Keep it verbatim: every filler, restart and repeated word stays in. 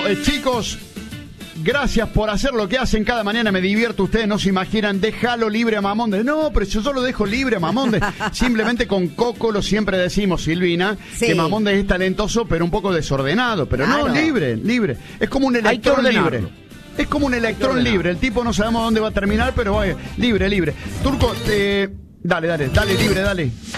eh, chicos, gracias por hacer lo que hacen cada mañana, me divierto, ustedes no se imaginan, déjalo libre a Mamonde. No, pero yo lo dejo libre a Mamonde. Simplemente con Coco lo siempre decimos, Silvina, sí, que Mamonde es talentoso, pero un poco desordenado. Pero claro, no, libre, libre. Es como un electrón libre. Es como un electrón libre. El tipo no sabemos dónde va a terminar, pero va libre, libre. Turco, eh, dale, dale, dale, libre, dale.